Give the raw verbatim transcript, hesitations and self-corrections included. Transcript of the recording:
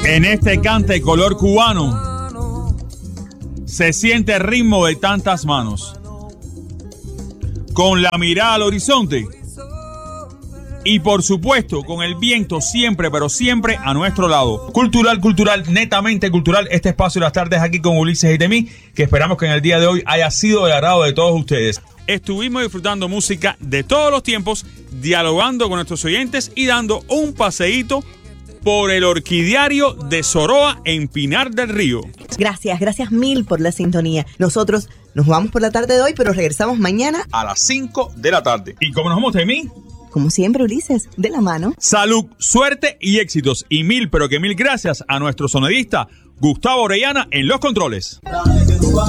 En este cante color cubano se siente el ritmo de tantas manos, con la mirada al horizonte y por supuesto con el viento siempre, pero siempre a nuestro lado. Cultural, cultural, netamente cultural, este espacio de las tardes aquí con Ulises y Temí, que esperamos que en el día de hoy haya sido del agrado de todos ustedes. Estuvimos disfrutando música de todos los tiempos, dialogando con nuestros oyentes y dando un paseíto por el orquidiario de Soroa en Pinar del Río. Gracias, gracias mil por la sintonía. Nosotros nos vamos por la tarde de hoy, pero regresamos mañana a las cinco de la tarde. ¿Y cómo nos vamos, Temí? Como siempre, Ulises, de la mano. Salud, suerte y éxitos. Y mil, pero que mil gracias a nuestro sonidista Gustavo Orellana en los controles.